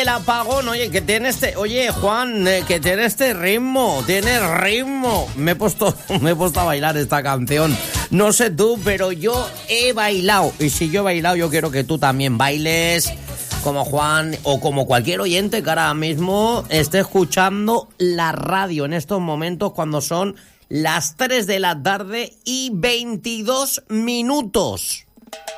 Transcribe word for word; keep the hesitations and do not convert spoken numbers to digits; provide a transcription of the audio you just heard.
del apagón, oye, que tiene este, oye, Juan, eh, que tiene este ritmo, tiene ritmo. Me he puesto, me he puesto a bailar esta canción. No sé tú, pero yo he bailado. Y si yo he bailado, yo quiero que tú también bailes como Juan o como cualquier oyente que ahora mismo esté escuchando la radio en estos momentos cuando son las tres de la tarde y veintidós minutos.